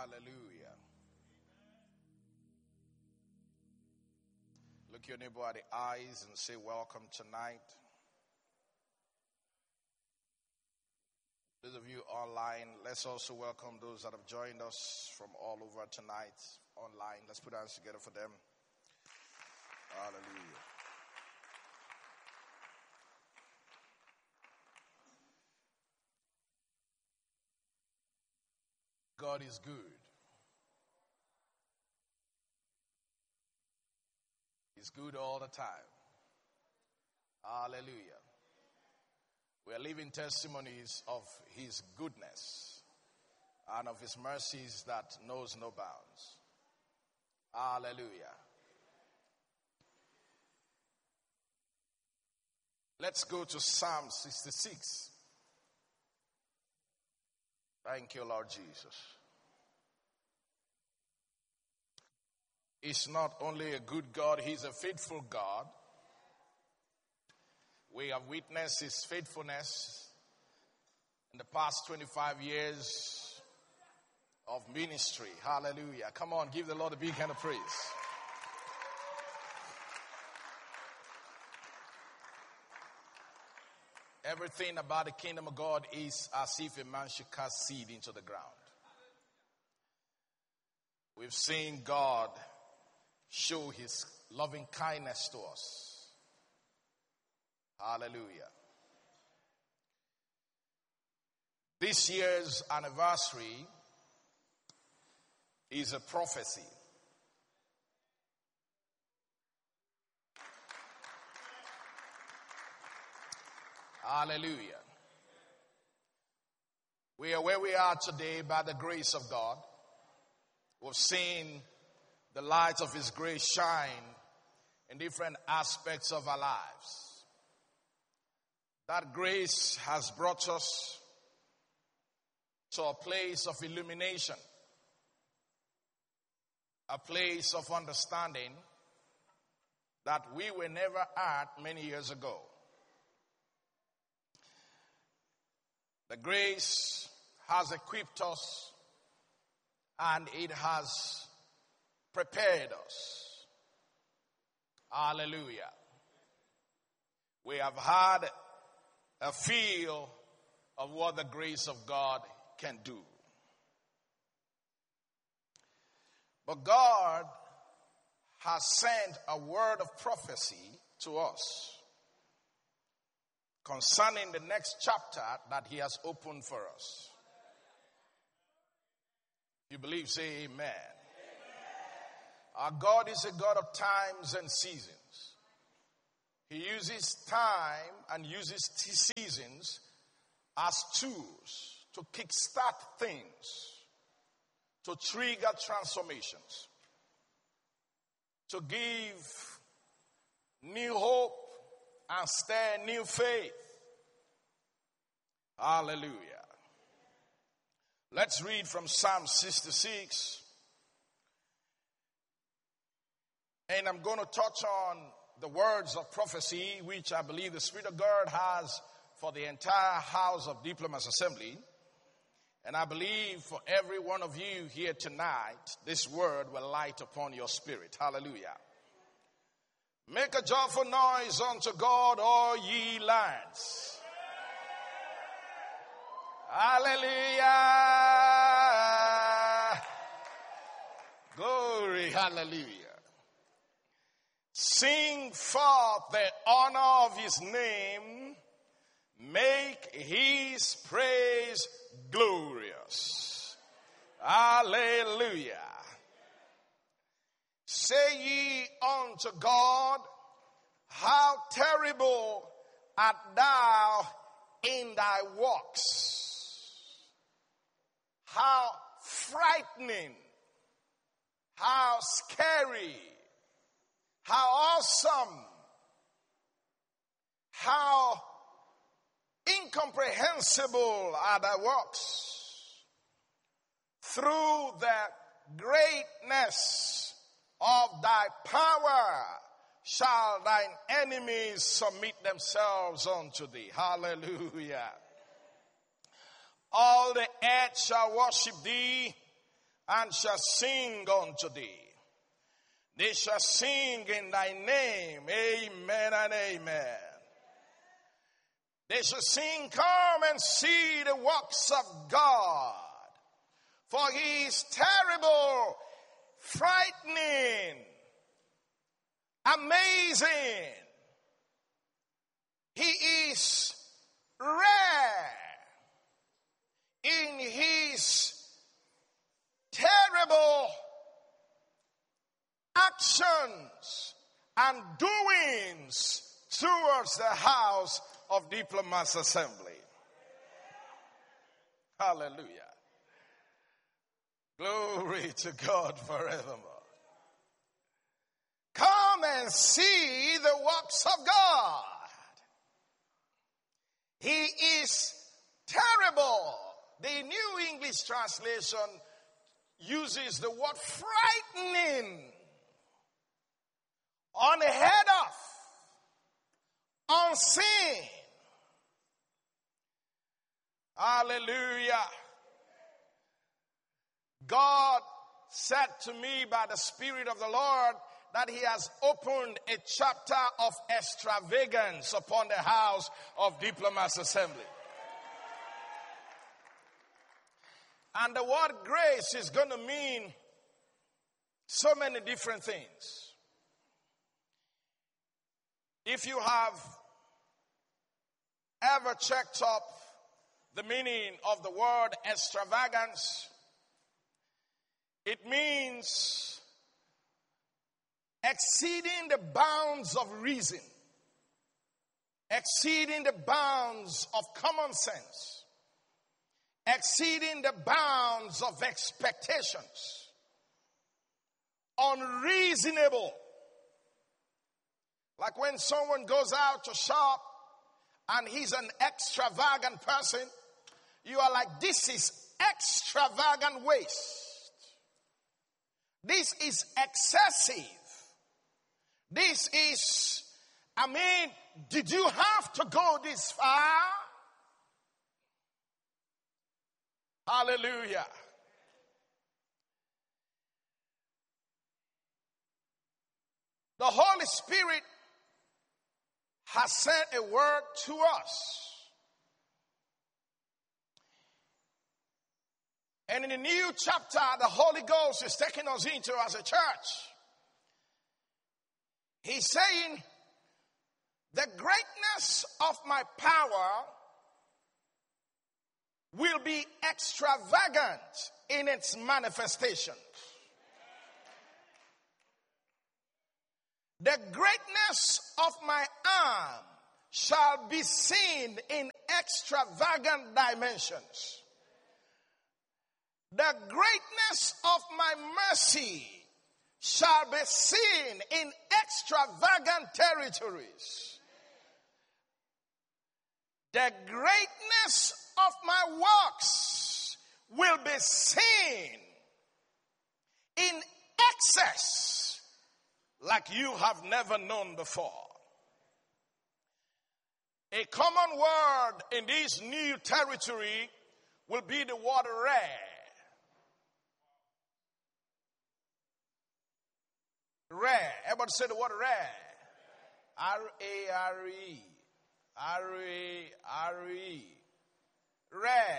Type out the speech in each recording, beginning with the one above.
Hallelujah. Look your neighbor at the eyes and say, welcome tonight. Those of you online, let's also welcome those that have joined us from all over tonight online. Let's put our hands together for them. Hallelujah. God is good. He's good all the time. Hallelujah. We are living testimonies of His goodness and of His mercies that knows no bounds. Hallelujah. Let's go to Psalm 66. Thank you, Lord Jesus. He's not only a good God, He's a faithful God. We have witnessed His faithfulness in the past 25 years of ministry. Hallelujah. Come on, give the Lord a big hand of praise. Everything about the kingdom of God is as if a man should cast seed into the ground. We've seen God show His loving kindness to us. Hallelujah. This year's anniversary is a prophecy. Hallelujah. We are where we are today by the grace of God. We've seen the light of His grace shine in different aspects of our lives. That grace has brought us to a place of illumination, a place of understanding that we were never at many years ago. The grace has equipped us and it has prepared us. Hallelujah. We have had a feel of what the grace of God can do. But God has sent a word of prophecy to us concerning the next chapter that He has opened for us. You believe, say amen. Our God is a God of times and seasons. He uses time and uses seasons as tools to kickstart things, to trigger transformations, to give new hope and stir new faith. Hallelujah. Let's read from Psalm 66. And I'm going to touch on the words of prophecy, which I believe the Spirit of God has for the entire house of Diplomats Assembly. And I believe for every one of you here tonight, this word will light upon your spirit. Hallelujah. Make a joyful noise unto God, all ye lands. Hallelujah. Glory, hallelujah. Sing forth the honor of His name. Make His praise glorious. Hallelujah. Say ye unto God, how terrible art thou in thy works. How frightening, how scary, how awesome, how incomprehensible are thy works. Through the greatness of thy power shall thine enemies submit themselves unto thee. Hallelujah. All the earth shall worship thee, and shall sing unto thee. They shall sing in thy name. Amen and amen. They shall sing, come and see the works of God. For he is terrible, frightening, amazing. He is rare in his terrible actions and doings towards the house of Diplomats Assembly. Hallelujah. Glory to God forevermore. Come and see the works of God. He is terrible. The New English translation uses the word frightening, unheard of, unseen. Hallelujah. God said to me by the Spirit of the Lord that he has opened a chapter of extravagance upon the house of Diplomats Assembly. And the word grace is going to mean so many different things. If you have ever checked up the meaning of the word extravagance, it means exceeding the bounds of reason, exceeding the bounds of common sense, exceeding the bounds of expectations, unreasonable. Like when someone goes out to shop and he's an extravagant person, you are like, this is extravagant waste. This is excessive. This is, did you have to go this far? Hallelujah. The Holy Spirit has sent a word to us. And in the new chapter, the Holy Ghost is taking us into as a church. He's saying, the greatness of my power will be extravagant in its manifestation. The greatness of my arm shall be seen in extravagant dimensions. The greatness of my mercy shall be seen in extravagant territories. The greatness of my works will be seen in excess like you have never known before. A common word in this new territory will be the word rare. Rare. Everybody say the word rare. R-A-R-E. R-A-R-E. Rare.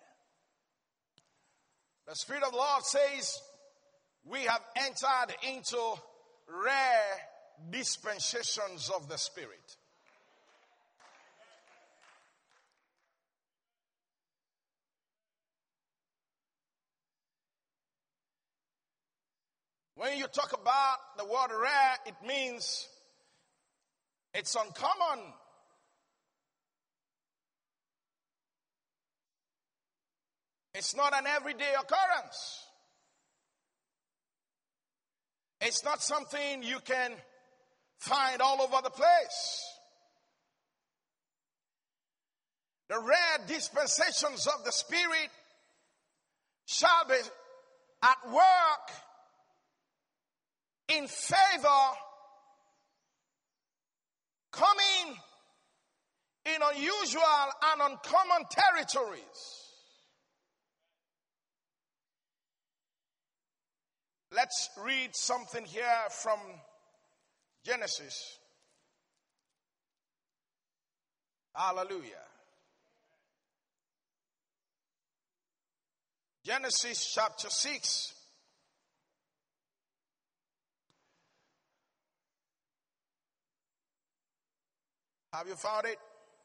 The Spirit of the Lord says we have entered into rare dispensations of the Spirit. When you talk about the word rare, it means it's uncommon. It's not an everyday occurrence. It's not something you can find all over the place. The rare dispensations of the Spirit shall be at work in favor, coming in unusual and uncommon territories. Let's read something here from Genesis. Hallelujah. Genesis chapter 6. Have you found it?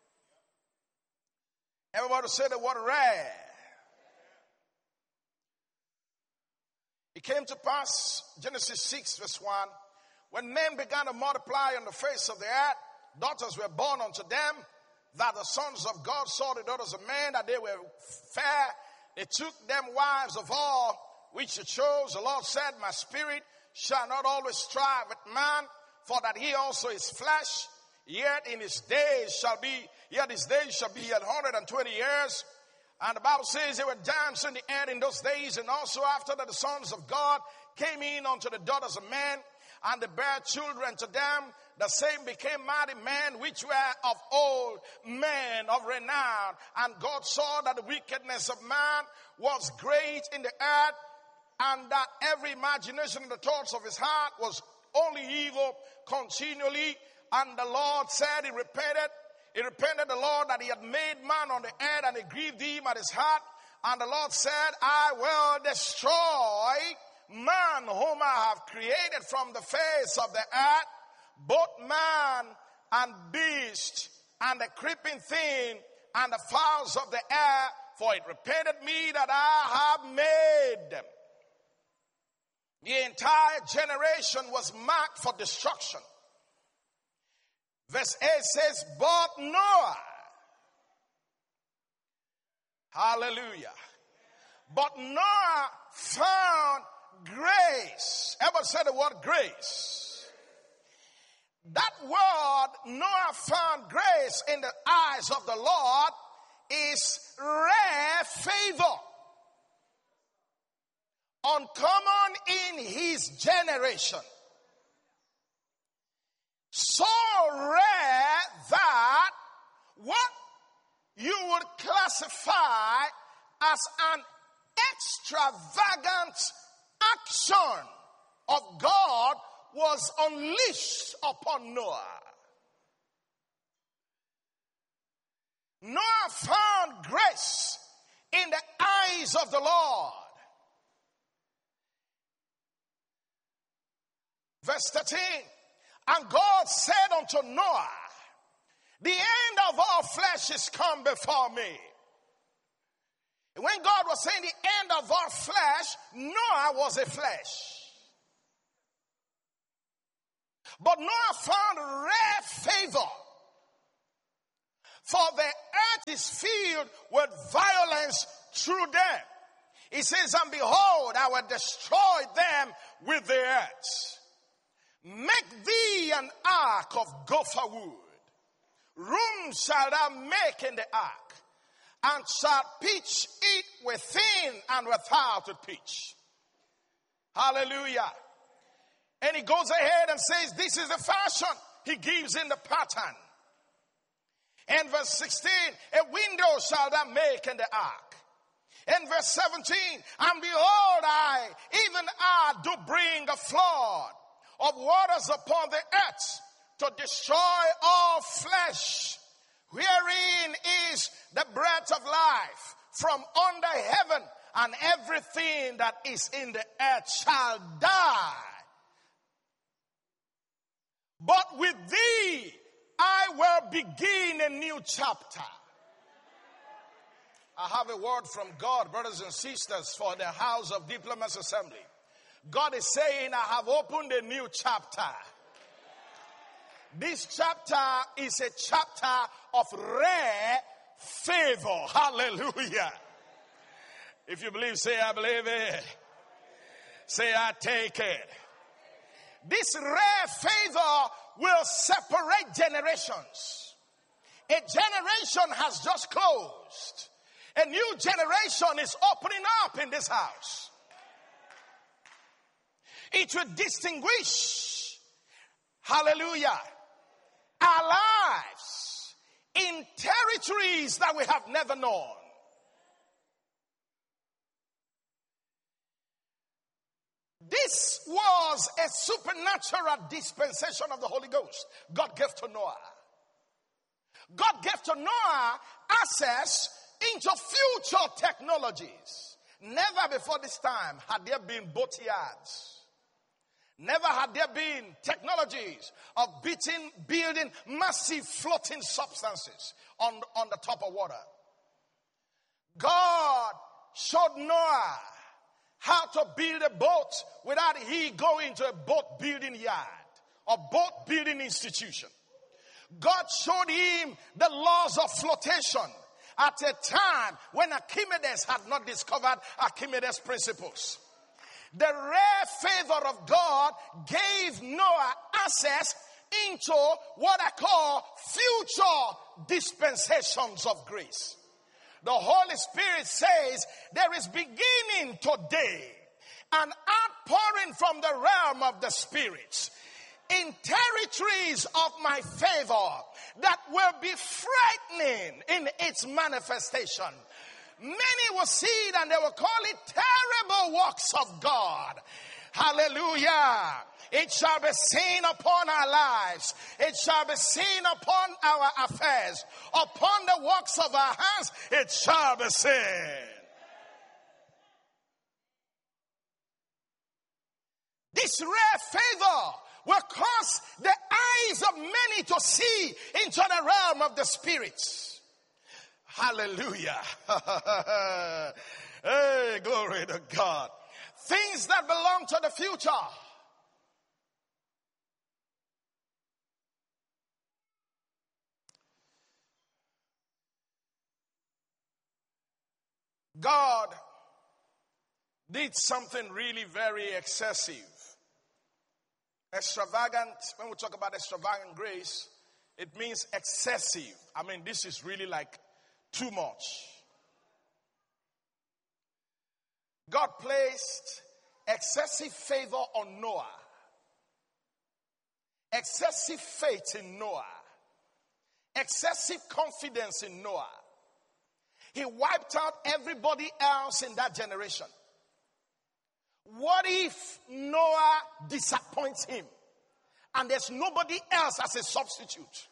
Everybody say the word rare. It came to pass, Genesis 6 verse 1, when men began to multiply on the face of the earth, daughters were born unto them, that the sons of God saw the daughters of men, that they were fair. They took them wives of all which they chose. The Lord said, my spirit shall not always strive with man, for that he also is flesh. Yet his days shall be 120 years. And the Bible says they were dancing in the air in those days, and also after that the sons of God came in unto the daughters of men, and they bare children to them. The same became mighty men which were of old, men of renown. And God saw that the wickedness of man was great in the earth, and that every imagination of the thoughts of his heart was only evil continually. And the Lord said, He repented the Lord that he had made man on the earth, and it grieved him at his heart. And the Lord said, I will destroy man whom I have created from the face of the earth, both man and beast, and the creeping thing, and the fowls of the air, for it repented me that I have made them. The entire generation was marked for destruction. Verse 8 says, but Noah, hallelujah, but Noah found grace. Everybody say the word grace. That word, Noah found grace in the eyes of the Lord, is rare favor. Uncommon in his generation. So rare that what you would classify as an extravagant action of God was unleashed upon Noah. Noah found grace in the eyes of the Lord. Verse 13. And God said unto Noah, the end of all flesh is come before me. When God was saying the end of all flesh, Noah was a flesh. But Noah found rare favor. For the earth is filled with violence through them. He says, and behold, I will destroy them with the earth. Make thee an ark of gopher wood. Room shalt thou make in the ark, and shalt pitch it within and without with pitch. Hallelujah. And he goes ahead and says, this is the fashion. He gives in the pattern. And verse 16, a window shalt thou make in the ark. In verse 17, and behold, even I do bring a flood of waters upon the earth to destroy all flesh, wherein is the breath of life from under heaven, and everything that is in the earth shall die. But with thee I will begin a new chapter. I have a word from God, brothers and sisters, for the House of Diplomats Assembly. God is saying, I have opened a new chapter. This chapter is a chapter of rare favor. Hallelujah. If you believe, say, I believe it. Say, I take it. This rare favor will separate generations. A generation has just closed. A new generation is opening up in this house. It will distinguish, hallelujah, our lives in territories that we have never known. This This was a supernatural dispensation of the Holy Ghost God gave to Noah. God gave to Noah access into future technologies. Never before this time had there been boat yards. Never had there been technologies of building massive floating substances on the top of water. God showed Noah how to build a boat without he going to a boat building yard or boat building institution. God showed him the laws of flotation at a time when Archimedes had not discovered Archimedes' principles. The rare favor of God gave Noah access into what I call future dispensations of grace. The Holy Spirit says there is beginning today an outpouring from the realm of the spirits in territories of my favor that will be frightening in its manifestation. Many will see it and they will call it terrible works of God. Hallelujah. It shall be seen upon our lives. It shall be seen upon our affairs. Upon the works of our hands, it shall be seen. This rare favor will cause the eyes of many to see into the realm of the spirits. Hallelujah. Hey, glory to God. Things that belong to the future. God did something really very excessive. Extravagant, when we talk about extravagant grace, it means excessive. I mean, this is really like too much. God placed excessive favor on Noah. Excessive faith in Noah. Excessive confidence in Noah. He wiped out everybody else in that generation. What if Noah disappoints him and there's nobody else as a substitute?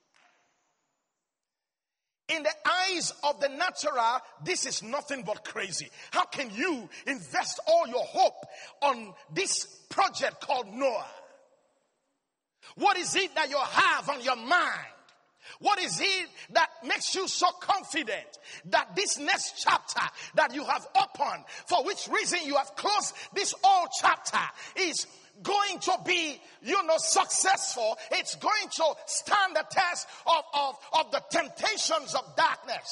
In the eyes of the natural, this is nothing but crazy. How can you invest all your hope on this project called Noah? What is it that you have on your mind? What is it that makes you so confident that this next chapter that you have opened, for which reason you have closed this old chapter, is going to be, successful? It's going to stand the test of the temptations of darkness.